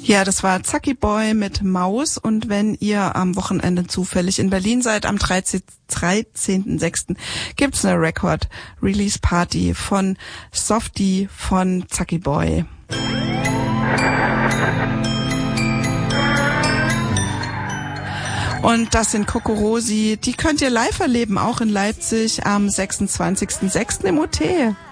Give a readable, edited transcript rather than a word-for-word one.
Ja, das war Zacki Boy mit Maus. Und wenn ihr am Wochenende zufällig in Berlin seid, am 13.06. gibt's eine Record-Release-Party von Softie von Zacki Boy. Und das sind Kokorosi, die könnt ihr live erleben, auch in Leipzig am 26.06. im OT.